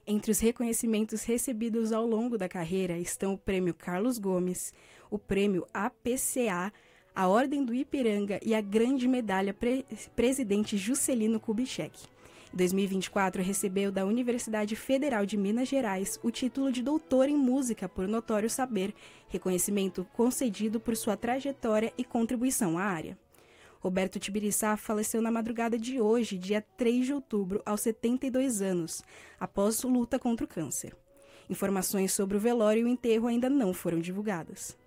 Entre os reconhecimentos recebidos ao longo da carreira estão o Prêmio Carlos Gomes, o Prêmio APCA, a Ordem do Ipiranga e a Grande Medalha Presidente Juscelino Kubitschek. Em 2024, recebeu da Universidade Federal de Minas Gerais o título de doutor em música por notório saber, reconhecimento concedido por sua trajetória e contribuição à área. Roberto Tibiriçá faleceu na madrugada de hoje, dia 3 de outubro, aos 72 anos, após luta contra o câncer. Informações sobre o velório e o enterro ainda não foram divulgadas.